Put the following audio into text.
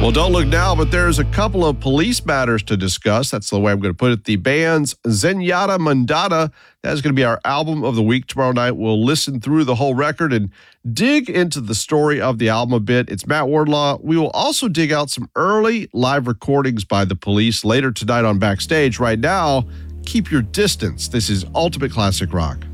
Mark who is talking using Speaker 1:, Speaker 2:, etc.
Speaker 1: Well, don't look now, but there's a couple of police matters to discuss. That's the way I'm going to put it. The band's Zenyatta Mondatta, that's going to be our album of the week tomorrow night. We'll listen through the whole record and dig into the story of the album a bit. It's Matt Wardlaw. We will also dig out some early live recordings by the Police later tonight on Backstage. Right now, keep your distance. This is Ultimate Classic Rock.